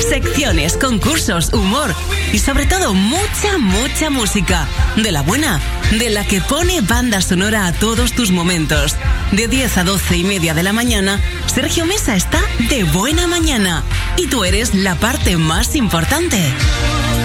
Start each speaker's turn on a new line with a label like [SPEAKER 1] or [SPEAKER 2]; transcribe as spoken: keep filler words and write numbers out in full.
[SPEAKER 1] Secciones, concursos, humor y sobre todo mucha, mucha música. De la buena, de la que pone banda sonora a todos tus momentos. De diez a doce y media de la mañana, Sergio Mesa está de buena mañana. Y tú eres la parte más importante.